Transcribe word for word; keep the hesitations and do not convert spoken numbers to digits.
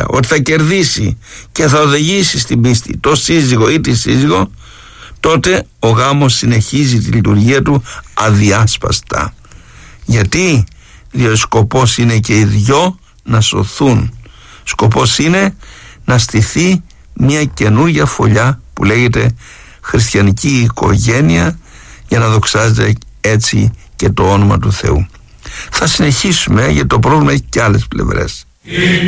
ότι θα κερδίσει και θα οδηγήσει στην πίστη το σύζυγο ή τη σύζυγο, τότε ο γάμος συνεχίζει τη λειτουργία του αδιάσπαστα. Γιατί? Διότι σκοπός είναι και οι δυο να σωθούν. Σκοπός είναι να στηθεί μια καινούργια φωλιά που λέγεται χριστιανική οικογένεια, για να δοξάζεται έτσι και το όνομα του Θεού. Θα συνεχίσουμε, γιατί το πρόβλημα έχει και άλλες πλευρές.